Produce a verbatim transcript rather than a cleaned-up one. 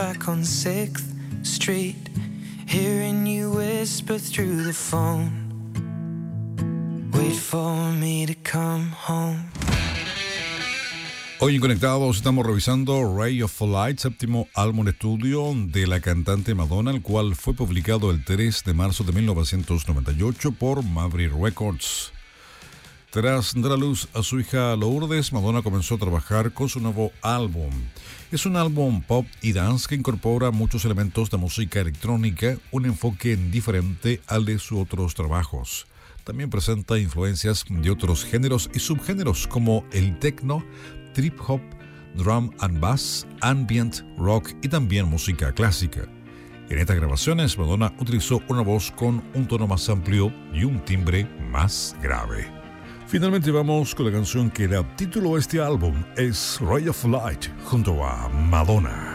back on sixth Street, hearing you whisper through the phone, wait for me to come home. Hoy en Conectados estamos revisando Ray of Light, séptimo álbum de estudio de la cantante Madonna, el cual fue publicado el tres de marzo de mil novecientos noventa y ocho por Maverick Records. Tras dar a luz a su hija Lourdes, Madonna comenzó a trabajar con su nuevo álbum. Es un álbum pop y dance que incorpora muchos elementos de música electrónica, un enfoque diferente al de sus otros trabajos. También presenta influencias de otros géneros y subgéneros como el techno, trip hop, drum and bass, ambient, rock y también música clásica. En estas grabaciones, Madonna utilizó una voz con un tono más amplio y un timbre más grave. Finalmente vamos con la canción que da título a este álbum, es Ray of Light junto a Madonna.